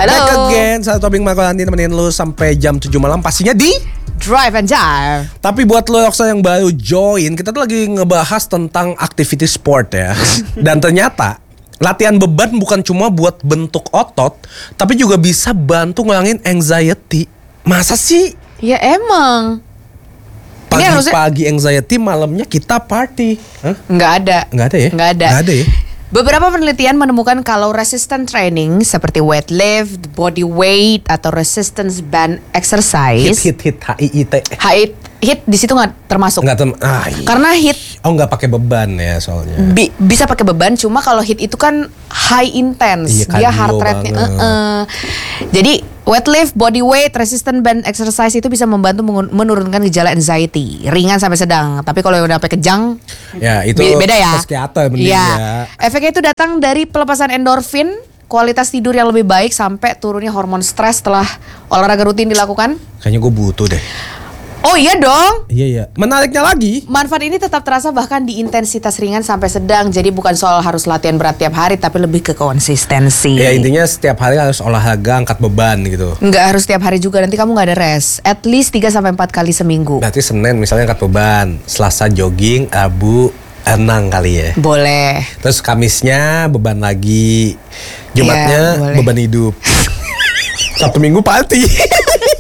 Halo. Back again, saya Tobing Marco-Hanti nemenin lu sampai jam 7 malam. Pastinya di Drive and Jive. Tapi buat lo yang baru join, kita tuh lagi ngebahas tentang activity sport ya. Dan ternyata latihan beban bukan cuma buat bentuk otot, tapi juga bisa bantu ngurangin anxiety. Masa sih? Ya emang. Ini harusnya Pagi-pagi anxiety, malamnya kita party. Hah? nggak ada. Nggak ada ya? Nggak ada. Nggak ada ya? Beberapa penelitian menemukan kalau resistance training seperti weight-lift, body weight atau resistance band exercise, Hit HIIT. hit di situ nggak termasuk. Iya. Karena hit nggak pakai beban ya soalnya. bisa pakai beban, cuma kalau hit itu kan high intense, Iya, dia cardio heart rate-nya. banget. Jadi weight-lift, body weight, resistance band exercise itu bisa membantu menurunkan gejala anxiety ringan sampai sedang. Tapi kalau yang udah sampai kejang, Ya itu beda ya. psikiater mending Iya. ya. Efeknya itu datang dari pelepasan endorfin, kualitas tidur yang lebih baik sampai turunnya hormon stres setelah olahraga rutin dilakukan. Kayaknya gue butuh deh. Oh iya dong. Iya. Menariknya lagi, Manfaat ini tetap terasa bahkan di intensitas ringan sampai sedang. Jadi bukan soal harus latihan berat tiap hari, tapi lebih ke konsistensi. ya intinya setiap hari harus olahraga angkat beban gitu. Nggak harus tiap hari juga, nanti kamu nggak ada rest. At least 3-4 kali seminggu. Berarti Senin misalnya angkat beban, Selasa jogging, Rabu renang kali ya. Boleh. Terus Kamisnya beban lagi, Jumatnya Iya, boleh. beban hidup. Sabtu Minggu party.